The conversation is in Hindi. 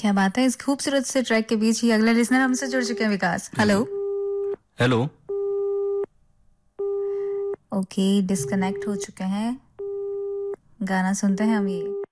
क्या बात है, इस खूबसूरत से ट्रैक के बीच ही अगला लिसनर हमसे जुड़ चुके हैं। विकास, हेलो। हेलो। ओके, डिस्कनेक्ट हो चुके हैं। गाना सुनते हैं हम ये।